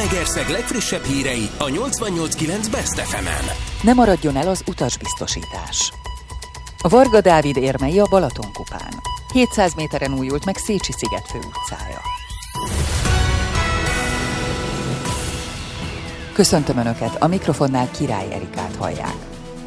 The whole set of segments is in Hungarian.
Zalaegerszeg legfrissebb hírei a 88.9 Best FM-en. Ne maradjon el az utasbiztosítás. A Varga Dávid érmei a Balatonkupán. 700 méteren újult meg Szécsi-sziget főutcája. Köszöntöm Önöket, a mikrofonnál Király Erikát hallják.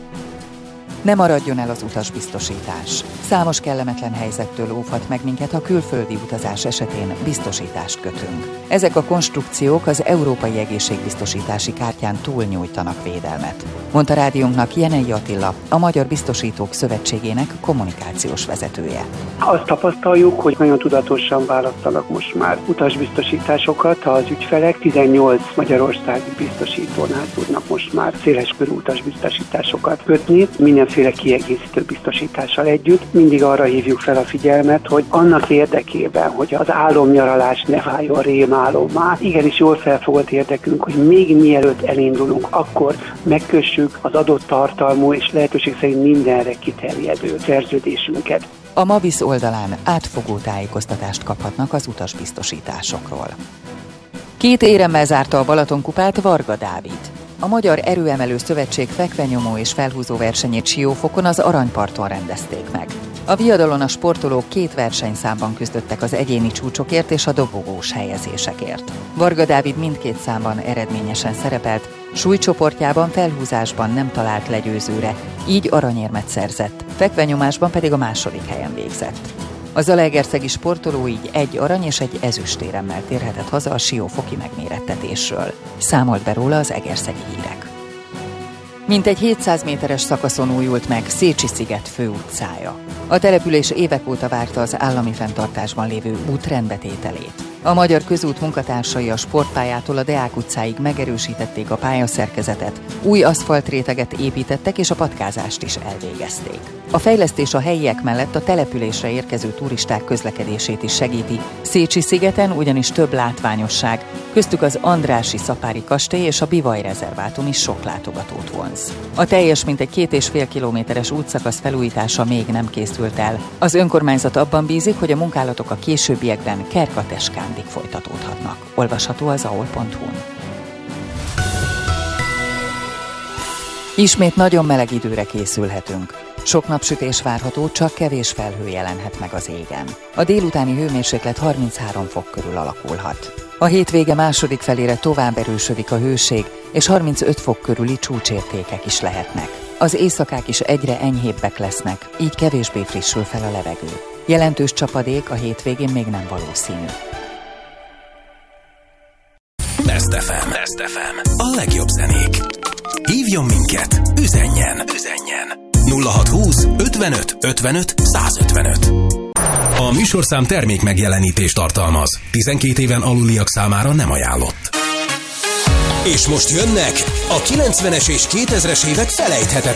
Ne maradjon el az utasbiztosítás. Számos kellemetlen helyzettől óvhat meg minket, ha külföldi utazás esetén biztosítást kötünk. Ezek a konstrukciók az Európai Egészségbiztosítási Kártyán túlnyújtanak védelmet, mondta rádiónknak Jenei Attila, a Magyar Biztosítók Szövetségének kommunikációs vezetője. Azt tapasztaljuk, hogy nagyon tudatosan választanak most már utasbiztosításokat az ügyfelek. 18 magyarországi biztosítónál tudnak most már széleskörű utasbiztosításokat kötni, mindenféle kiegészítő biztosítással együtt. Mindig arra hívjuk fel a figyelmet, hogy annak érdekében, hogy az álomnyaralás ne váljon rémálommá, igenis jól felfogott érdekünk, hogy még mielőtt elindulunk, akkor megkössük az adott tartalmú és lehetőség szerint mindenre kiterjedő szerződésünket. A Mavisz oldalán átfogó tájékoztatást kaphatnak az utasbiztosításokról. 2 éremmel zárta a Balatonkupát Varga Dávid. A Magyar Erőemelő Szövetség fekvenyomó és felhúzó versenyét Siófokon az Aranyparton rendezték meg. A viadalon a sportolók 2 versenyszámban küzdöttek az egyéni csúcsokért és a dobogós helyezésekért. Varga Dávid mindkét számban eredményesen szerepelt, súlycsoportjában felhúzásban nem talált legyőzőre, így aranyérmet szerzett, fekvenyomásban pedig a második helyen végzett. A zalaegerszegi sportoló így 1 arany és 1 ezüstéremmel térhetett haza a siófoki megmérettetésről. Számolt be róla az Egerszegi Hírek. Mintegy 700 méteres szakaszon újult meg Szécsi-sziget főutcája. A település évek óta várta az állami fenntartásban lévő út rendbetételét. A Magyar Közút munkatársai a sportpályától a Deák utcáig megerősítették a pályaszerkezetet, új aszfaltréteget építettek és a patkázást is elvégezték. A fejlesztés a helyiek mellett a településre érkező turisták közlekedését is segíti. Szécsi-szigeten ugyanis több látványosság, köztük az Andrássy Szapári kastély és a Bivaj rezervátum is sok látogatót vonz. A teljes mintegy 2,5 kilométeres útszakasz felújítása még nem készült el. Az önkormányzat abban bízik, hogy a munkálatok a későbbiekben Kerkateskándig folytatódhatnak. Olvasható az aol.hu-n. Ismét nagyon meleg időre készülhetünk. Sok napsütés várható, csak kevés felhő jelenhet meg az égen. A délutáni hőmérséklet 33 fok körül alakulhat. A hétvége második felére tovább erősödik a hőség, és 35 fok körüli csúcsértékek is lehetnek. Az éjszakák is egyre enyhébbek lesznek, így kevésbé frissül fel a levegő. Jelentős csapadék a hétvégén még nem valószínű. Best FM. Best FM. A legjobb zenék. Hívjon minket, üzenjen. 0620 55 55 155. A műsorszám termék megjelenítést tartalmaz. 12 éven aluliak számára nem ajánlott. És most jönnek a 90-es és 2000-es évek felejthetetlen